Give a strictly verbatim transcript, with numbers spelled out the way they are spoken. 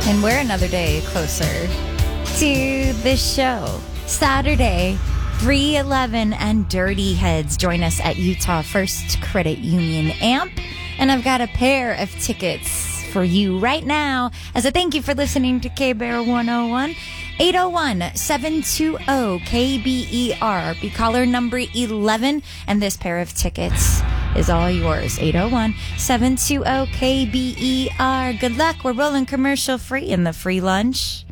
And we're another day closer to this show. Saturday, three eleven and Dirty Heads join us at Utah First Credit Union Amp. And I've got a pair of tickets for you right now as a thank you for listening to K-Bear one oh one. eight oh one, seven two oh, K B E R. Be caller number eleven, and this pair of tickets is all yours. eight oh one, seven two oh, K B E R. Good luck. We're rolling commercial free in the free lunch.